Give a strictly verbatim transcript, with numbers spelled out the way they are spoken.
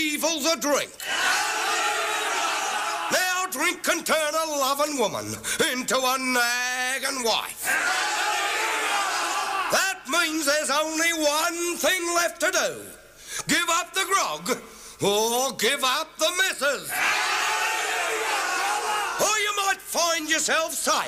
evil's a drink. Now drink can turn a loving woman into a nagging wife. That means there's only one thing left to do. Give up the grog or give up the missus. Or you might find yourself safe.